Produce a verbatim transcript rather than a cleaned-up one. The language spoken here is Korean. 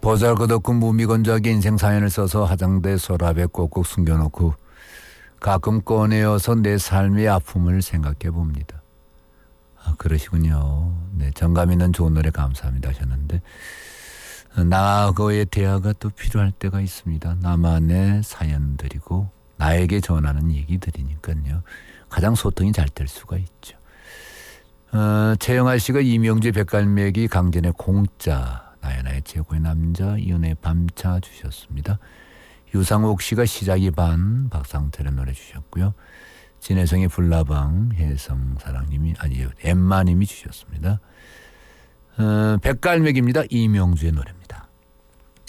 보잘것없고 무미건조하게 인생 사연을 써서 화장대 서랍에 꼭꼭 숨겨놓고 가끔 꺼내어서 내 삶의 아픔을 생각해 봅니다. 아, 그러시군요. 네, 정감 있는 좋은 노래 감사합니다 하셨는데, 나하고의 대화가 또 필요할 때가 있습니다. 나만의 사연들이고 나에게 전하는 얘기들이니까요. 가장 소통이 잘 될 수가 있죠. 어, 최영아 씨가 이명주의 백갈매기, 강진의 공짜, 나연아의 최고의 남자, 이은의 밤차 주셨습니다. 유상옥 씨가 시작이 반, 박상철의 노래 주셨고요. 진혜성의 불나방, 혜성사랑님이, 아니요, 엠마님이 주셨습니다. 어, 백갈매기입니다. 이명주의 노래입니다.